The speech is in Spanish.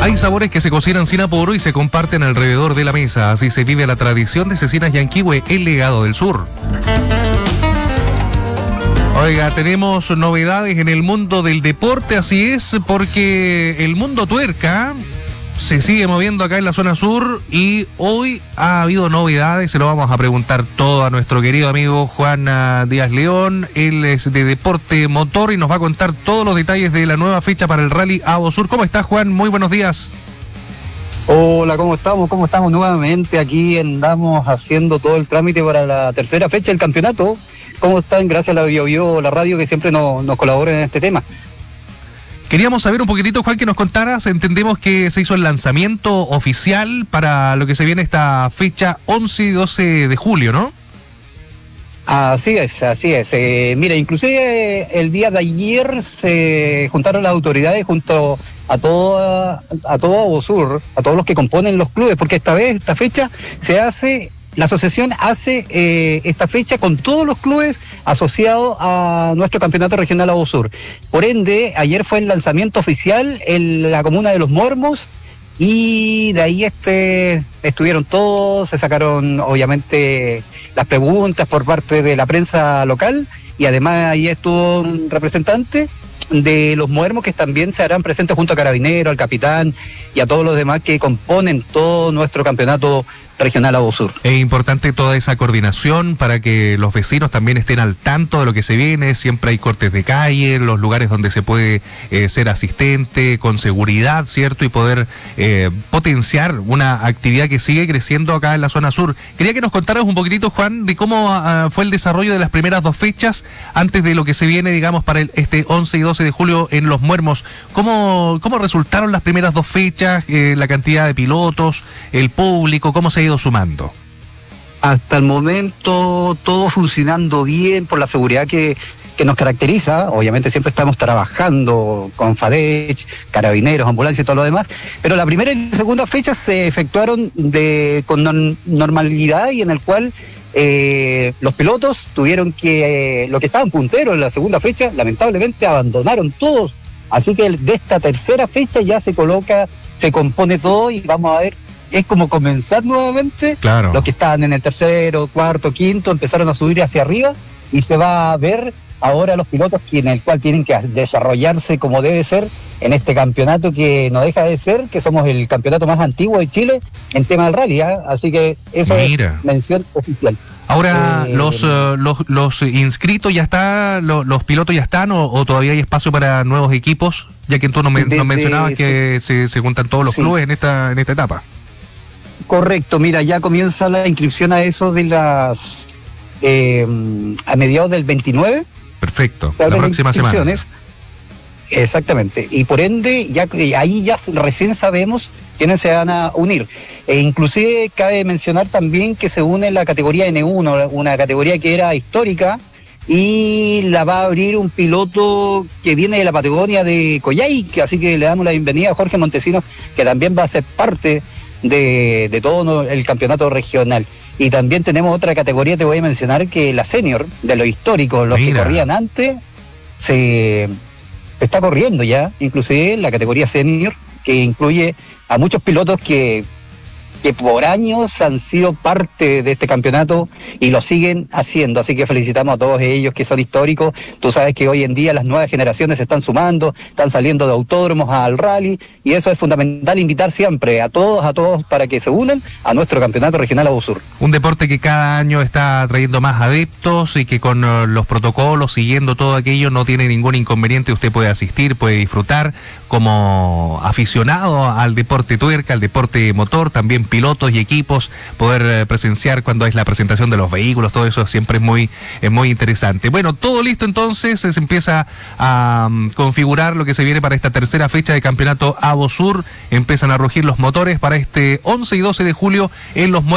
Hay sabores que se cocinan sin apuro y se comparten alrededor de la mesa. Así se vive la tradición de Cecinas Yanquihue, el legado del sur. Oiga, tenemos novedades en el mundo del deporte, así es, porque el mundo tuerca se sigue moviendo acá en la zona sur y hoy ha habido novedades. Se lo vamos a preguntar todo a nuestro querido amigo Juan Díaz León. Él es de Deporte Motor y nos va a contar todos los detalles de la nueva fecha para el Rally Avosur. ¿Cómo estás, Juan? Muy buenos días. Hola, ¿cómo estamos? ¿Cómo estamos nuevamente? Aquí andamos haciendo todo el trámite para la tercera fecha del campeonato. ¿Cómo están? Gracias a la BioBio, la radio que siempre nos colabora en este tema. Queríamos saber un poquitito, Juan, que nos contaras. Entendemos que se hizo el lanzamiento oficial para lo que se viene esta fecha 11 y 12 de julio, ¿no? Así es, así es. Mira, inclusive el día de ayer se juntaron las autoridades junto a todo Avosur, a todos los que componen los clubes, porque esta fecha se hace... La asociación hace esta fecha con todos los clubes asociados a nuestro campeonato regional Avosur. Por ende, ayer fue el lanzamiento oficial en la comuna de Los Mormos y de ahí estuvieron todos, se sacaron obviamente las preguntas por parte de la prensa local y además ahí estuvo un representante de Los Muermos que también se harán presentes junto a Carabineros, al capitán y a todos los demás que componen todo nuestro campeonato regional Avosur. Es importante toda esa coordinación para que los vecinos también estén al tanto de lo que se viene. Siempre hay cortes de calle, los lugares donde se puede ser asistente con seguridad, ¿cierto? Y poder potenciar una actividad que sigue creciendo acá en la zona sur. Quería que nos contaras un poquitito, Juan, de cómo fue el desarrollo de las primeras dos fechas antes de lo que se viene, digamos, para este 11 y 12 de julio en Los Muermos. ¿Cómo resultaron las primeras dos fechas? La cantidad de pilotos, el público, ¿cómo se ha ido sumando? Hasta el momento todo funcionando bien por la seguridad que nos caracteriza. Obviamente siempre estamos trabajando con FADECH, Carabineros, ambulancia y todo lo demás, pero la primera y la segunda fecha se efectuaron con normalidad y en el cual los pilotos tuvieron que, los que estaban punteros en la segunda fecha, lamentablemente abandonaron todos. Así que de esta tercera fecha ya se compone todo y vamos a ver. Es como comenzar nuevamente. Claro. Los que estaban en el tercero, cuarto, quinto empezaron a subir hacia arriba y se va a ver ahora los pilotos en el cual tienen que desarrollarse como debe ser en este campeonato que no deja de ser, que somos el campeonato más antiguo de Chile en tema del rally, ¿eh? Así que eso es mención oficial. Ahora, los inscritos ya están, los pilotos ya están o todavía hay espacio para nuevos equipos, ya que tú nos mencionabas que se juntan todos los clubes en esta etapa. Correcto, mira, ya comienza la inscripción a eso de las a mediados del 29. Perfecto, la próxima semana. Exactamente, y por ende ahí ya recién sabemos quiénes se van a unir. Inclusive cabe mencionar también que se une la categoría N1, una categoría que era histórica, y la va a abrir un piloto que viene de la Patagonia de Coyhaique, así que le damos la bienvenida a Jorge Montesinos, que también va a ser parte de todo el campeonato regional. Y también tenemos otra categoría, te voy a mencionar, que la senior, de los históricos, los que corrían antes, se está corriendo ya, inclusive la categoría senior, que incluye a muchos pilotos que por años han sido parte de este campeonato y lo siguen haciendo, así que felicitamos a todos ellos que son históricos. Tú sabes que hoy en día las nuevas generaciones se están sumando, están saliendo de autódromos al rally y eso es fundamental, invitar siempre a todos para que se unan a nuestro campeonato regional Avosur. Un deporte que cada año está trayendo más adeptos y que con los protocolos, siguiendo todo aquello, no tiene ningún inconveniente. Usted puede asistir, puede disfrutar como aficionado al deporte tuerca, al deporte motor, también pilotos y equipos, poder presenciar cuando es la presentación de los vehículos, todo eso siempre es muy interesante. Bueno, todo listo entonces, se empieza a configurar lo que se viene para esta tercera fecha de campeonato Avosur, empiezan a rugir los motores para este 11 y 12 de julio en Los